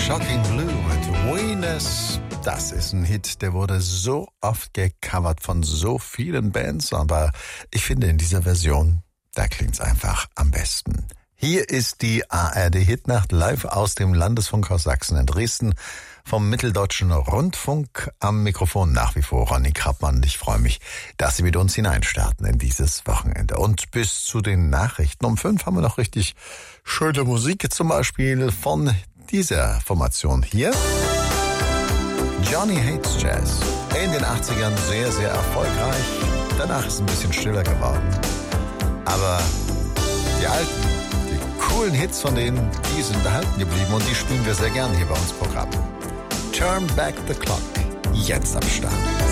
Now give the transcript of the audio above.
Shocking Blue mit Venus. Das ist ein Hit, der wurde so oft gecovert von so vielen Bands, aber ich finde in dieser Version, da klingt's einfach am besten. Hier ist die ARD-Hitnacht live aus dem Landesfunkhaus Sachsen in Dresden vom Mitteldeutschen Rundfunk. Am Mikrofon nach wie vor Ronny Krappmann. Ich freue mich, dass Sie mit uns hineinstarten in dieses Wochenende. Und bis zu den Nachrichten um 5 haben wir noch richtig schöne Musik, zum Beispiel von dieser Formation hier. Johnny Hates Jazz. In den 80ern sehr, sehr erfolgreich. Danach ist es ein bisschen stiller geworden. Aber die alten, die coolen Hits von denen, die sind erhalten geblieben und die spielen wir sehr gerne hier bei uns im Programm. Turn Back the Clock. Jetzt am Start.